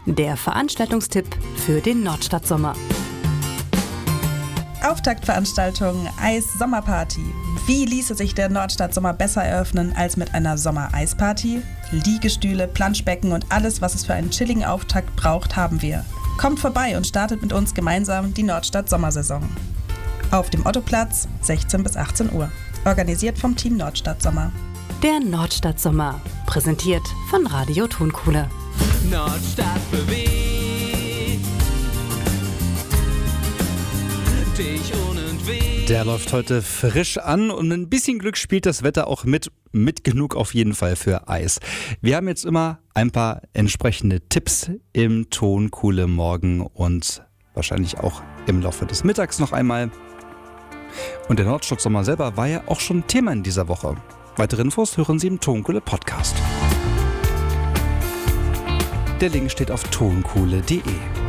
der Veranstaltungstipp für den Nordstadtsommer. Auftaktveranstaltung Eis-Sommerparty. Wie ließe sich der Nordstadtsommer besser eröffnen als mit einer Sommer-Eisparty? Liegestühle, Planschbecken und alles, was es für einen chilligen Auftakt braucht, haben wir. Kommt vorbei und startet mit uns gemeinsam die Nordstadt-Sommersaison. Auf dem Ottoplatz, 16 bis 18 Uhr. Organisiert vom Team Nordstadtsommer. Der Nordstadtsommer, präsentiert von Radio Tonkuhle. Nordstadt bewegt dich unentwegt. Der läuft heute frisch an und ein bisschen Glück spielt das Wetter auch mit genug auf jeden Fall für Eis. Wir haben jetzt immer ein paar entsprechende Tipps im Tonkuhle Morgen und wahrscheinlich auch im Laufe des Mittags noch einmal. Und der Nordstadtsommer selber war ja auch schon Thema in dieser Woche. Weitere Infos hören Sie im Tonkuhle Podcast. Der Link steht auf tonkuhle.de.